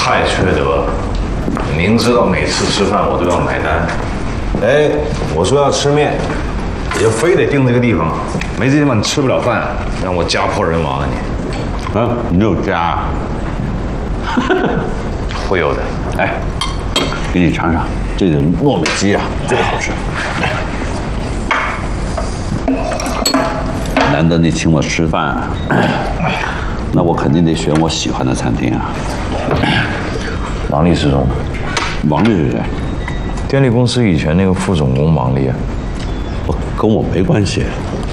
太缺德了！明知道每次吃饭我都要买单，哎，我说要吃面，也就非得定这个地方，没这地方你吃不了饭，让我家破人亡啊你！ 啊，你有家？ 会有的。 哎，给你尝尝这个糯米鸡啊，最好吃。难得你请我吃饭，那我肯定得选我喜欢的餐厅啊。 王力师兄， 王力是谁？ 电力公司以前那个副总工王力啊。 跟我没关系。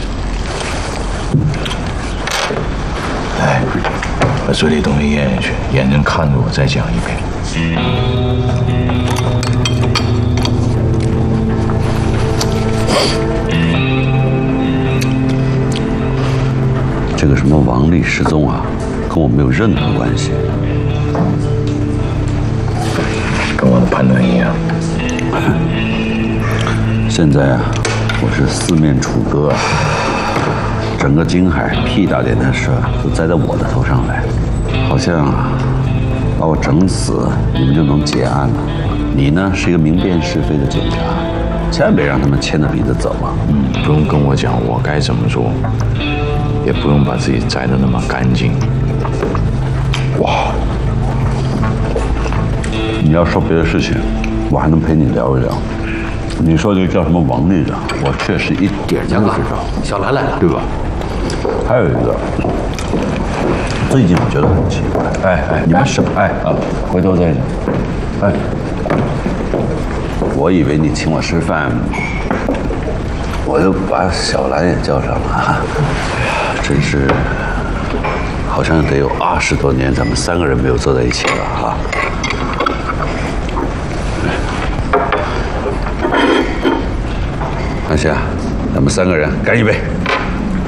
哎，把嘴里东西咽下去，眼睛看着我，再讲一遍。 这个什么王力失踪啊，跟我没有任何关系。 跟我的判断一样。 现在啊，我是四面楚歌啊，整个京海屁大点的事都栽在我的头上来，好像把我整死，你们就能结案了。你呢，是一个明辨是非的警察，千万别让他们牵着鼻子走啊。 不用跟我讲我该怎么做，也不用把自己摘得那么干净。 哇，你要说别的事情，我还能陪你聊一聊。你说这个叫什么王力的，我确实一点都不知道。 小兰来了， 对吧？还有一个，最近我觉得很奇怪。 哎， 你们什么？ 哎啊，回头再讲。哎， 我以为你请我吃饭，我就把小兰也叫上了。真是，好像得有20多年，咱们3个人没有坐在一起了哈。安霞，咱们3个人干一杯。